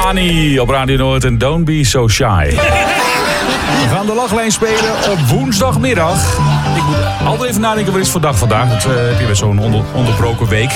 Ani op Radio Noord en Don't Be So Shy. We gaan de lachlijn spelen op woensdagmiddag. Ik moet altijd even nadenken, wat is voor dag vandaag? Dat heb je met zo'n onderbroken week.